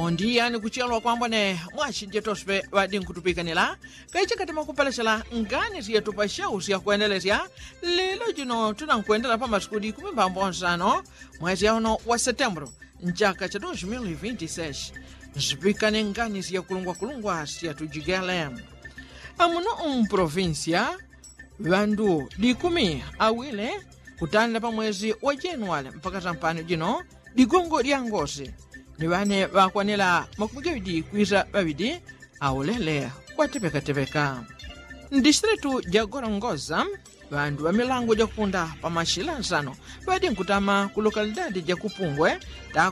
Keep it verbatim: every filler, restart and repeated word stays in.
ndiye ni kuchiyalwa kwambone mwachinje tospe wadi nkutupikanila kaicha katima kupalesela ngani ziyetu pa shausi ya kuendelezya lilo jino tunankuendela pa masikudi kumi mbambo nsano mwezi ya uno wa setembro nchaka cha dois mil e vinte e seis nzipikane ngani ziya kulungwa kulungwa siya tujigele amuno um provincia vandu dikumi awile kutanda pa mwezi wa Januari mpaka tampani jino digongo lya ngozi ni vane vakwanela makumi gawidi kwiza vavidi aulele watepekatepeka ndistritu ja Gorongosa vandu va milango ja kupunda pa maxila nsano vadi nkutama ku lokalidade ja Kupungwe ta